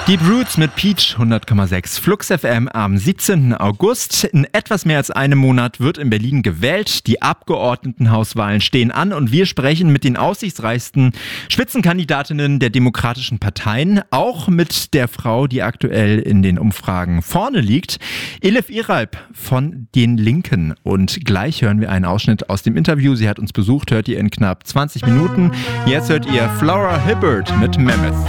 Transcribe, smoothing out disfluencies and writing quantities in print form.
Deep Roots mit Peach 100,6 Flux FM am 17. August. In etwas mehr als einem Monat wird in Berlin gewählt. Die Abgeordnetenhauswahlen stehen an und wir sprechen mit den aussichtsreichsten Spitzenkandidatinnen der demokratischen Parteien. Auch mit der Frau, die aktuell in den Umfragen vorne liegt, Elif Iralp von den Linken. Und gleich hören wir einen Ausschnitt aus dem Interview. Sie hat uns besucht, hört ihr in knapp 20 Minuten. Jetzt hört ihr Flora Hibbert mit Mammoth.